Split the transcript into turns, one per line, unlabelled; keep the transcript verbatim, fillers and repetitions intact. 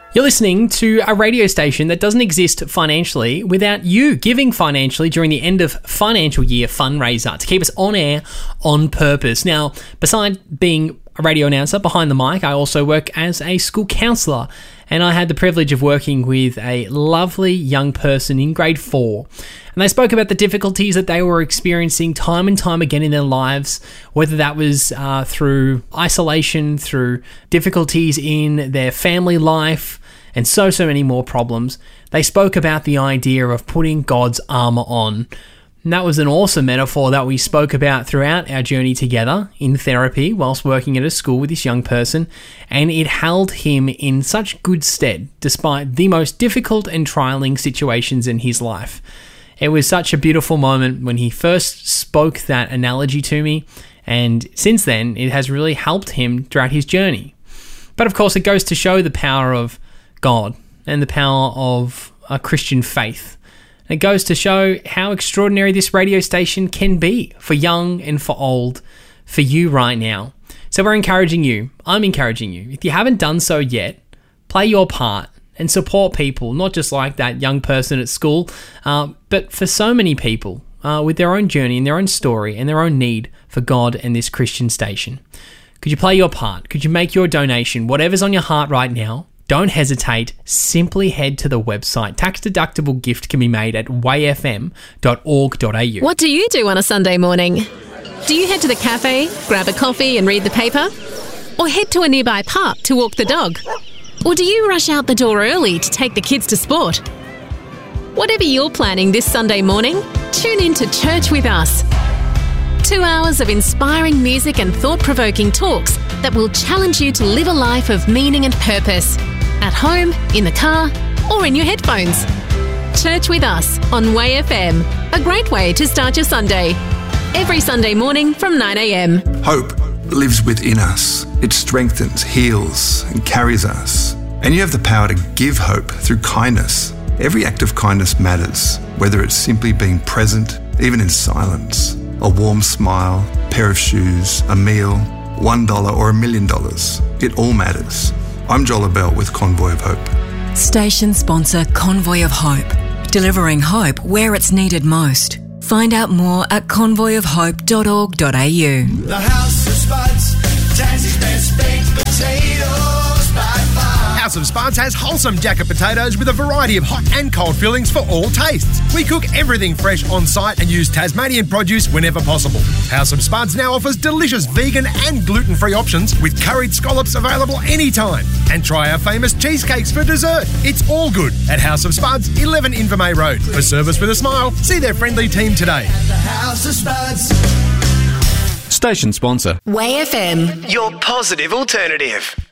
You're listening to a radio station that doesn't exist financially without you giving financially during the end of financial year fundraiser to keep us on air on purpose. Now, besides being a radio announcer behind the mic, I also work as a school counsellor, and I had the privilege of working with a lovely young person in grade four. And they spoke about the difficulties that they were experiencing time and time again in their lives, whether that was uh, through isolation, through difficulties in their family life, and so, so many more problems. They spoke about the idea of putting God's armour on. And that was an awesome metaphor that we spoke about throughout our journey together in therapy whilst working at a school with this young person, and it held him in such good stead despite the most difficult and trialing situations in his life. It was such a beautiful moment when he first spoke that analogy to me, and since then it has really helped him throughout his journey. But of course, it goes to show the power of God and the power of a Christian faith. It goes to show how extraordinary this radio station can be for young and for old, for you right now. So we're encouraging you. I'm encouraging you. If you haven't done so yet, play your part and support people, not just like that young person at school, uh, but for so many people uh, with their own journey and their own story and their own need for God and this Christian station. Could you play your part? Could you make your donation? Whatever's on your heart right now, don't hesitate. Simply head to the website. Tax-deductible gift can be made at way f m dot org dot a u.
What do you do on a Sunday morning? Do you head to the cafe, grab a coffee and read the paper? Or head to a nearby park to walk the dog? Or do you rush out the door early to take the kids to sport? Whatever you're planning this Sunday morning, tune in to Church with Us. Two hours of inspiring music and thought-provoking talks that will challenge you to live a life of meaning and purpose. At home, in the car, or in your headphones. Church with Us on Way F M. A great way to start your Sunday. Every Sunday morning from nine a m.
Hope lives within us. It strengthens, heals, and carries us. And you have the power to give hope through kindness. Every act of kindness matters, whether it's simply being present, even in silence. A warm smile, a pair of shoes, a meal, one dollar or a million dollars. It all matters. I'm Joel Abell with Convoy of Hope.
Station sponsor Convoy of Hope. Delivering hope where it's needed most. Find out more at convoy of hope dot org dot a u.
The House of Spuds, Tassie's best baked potatoes by far.
House of Spuds has wholesome jacket potatoes with a variety of hot and cold fillings for all tastes. We cook everything fresh on site and use Tasmanian produce whenever possible. House of Spuds now offers delicious vegan and gluten-free options with curried scallops available anytime. And try our famous cheesecakes for dessert. It's all good at House of Spuds, eleven Invermay Road. For service with a smile, see their friendly team today.
The House of Spuds.
Station sponsor.
Way F M.
Your positive alternative.